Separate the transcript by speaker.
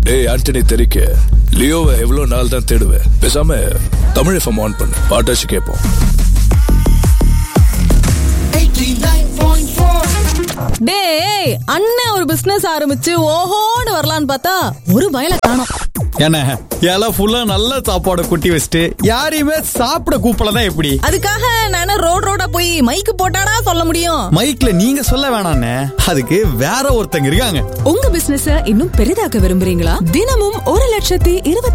Speaker 1: டேய் ஆண்டனி தெரிக்க லியோவை எவ்வளவு நாள் தான் தேடுவேன். பேசாம தமிழ் எஃப்எம் ஆன் பண்ணு, பாட்டாச்சு கேட்போம்.
Speaker 2: 89.4.
Speaker 3: டேய் அண்ணன் ஒரு பிசினஸ் ஆரம்பிச்சு ஓஹோன்னு வரலான்னு பார்த்தா ஒரு பயல காணோம்.
Speaker 4: என்ன இலை ஃபுல்லா நல்ல சாப்பாடு கொட்டி வச்சுட்டு யாரையுமே சாப்பிட கூப்பிடலாம் எப்படி?
Speaker 3: அதுக்காக நானே ரோடா போய் மைக்கு போட்டாடா சொல்ல முடியும்?
Speaker 4: மைக்ல நீங்க சொல்ல வேணாண்ணே, அதுக்கு வேற ஒருத்தங்க இருக்காங்க.
Speaker 5: உங்க பிசினஸ இன்னும் பெரிதாக்க விரும்புறீங்களா? தினமும் 1,20,25,000